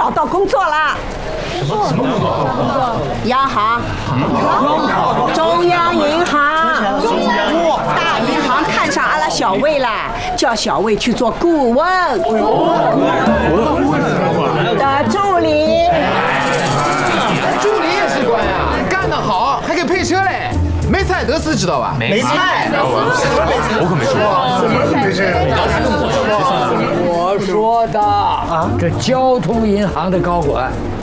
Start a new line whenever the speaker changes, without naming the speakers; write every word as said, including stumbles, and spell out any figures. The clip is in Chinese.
找到工作了。
什么什么工作？
央行，中央银行，大银行看上阿拉小魏了，叫小魏去做顾问的助理。
助理也是官呀，干得好，还给配车嘞。梅赛德斯知道吧？
梅赛德斯，我可没说过。
什么没事？
我说的啊，这交通银行的高管